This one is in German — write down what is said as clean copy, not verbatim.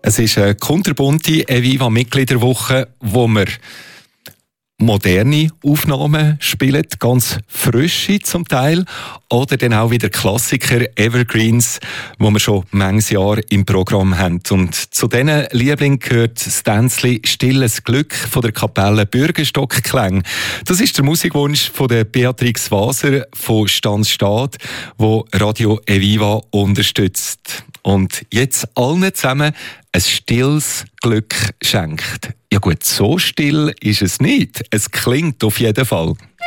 Es ist eine kunterbunte Eviva-Mitgliederwoche, wo wir moderne Aufnahmen spielen, ganz frische zum Teil, oder dann auch wieder Klassiker, Evergreens, die wir schon manches Jahr im Programm haben. Und zu diesen Lieblingen gehört das Tänzli «Stilles Glück» von der Kapelle Bürgerstock-Klang. Das ist der Musikwunsch von der Beatrix Waser von Stanzstadt, wo Radio Eviva unterstützt. Und jetzt allen zusammen ein stilles Glück schenkt. Ja gut, so still ist es nicht. Es klingt auf jeden Fall.